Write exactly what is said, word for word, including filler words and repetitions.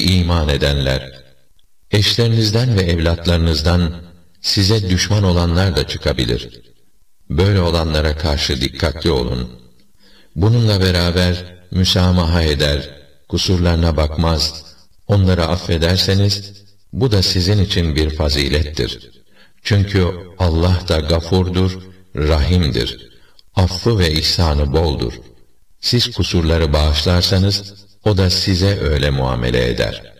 Ey iman edenler! Eşlerinizden ve evlatlarınızdan size düşman olanlar da çıkabilir. Böyle olanlara karşı dikkatli olun. Bununla beraber müsamaha eder, kusurlarına bakmaz, onları affederseniz, bu da sizin için bir fazilettir. Çünkü Allah da gafurdur, rahimdir. Affı ve ihsanı boldur. Siz kusurları bağışlarsanız, o da size öyle muamele eder.